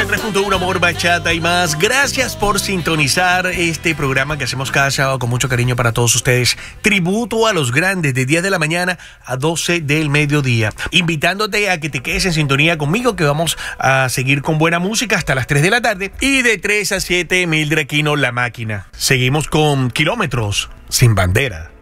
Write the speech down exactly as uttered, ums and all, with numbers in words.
ciento tres punto uno Amor, Bachata y más. Gracias por sintonizar este programa que hacemos cada sábado con mucho cariño para todos ustedes. Tributo a los grandes de diez de la mañana a doce del mediodía. Invitándote a que te quedes en sintonía conmigo, que vamos a seguir con buena música hasta las tres de la tarde. Y de tres a siete, Mildred Aquino, La Máquina. Seguimos con Kilómetros sin Bandera.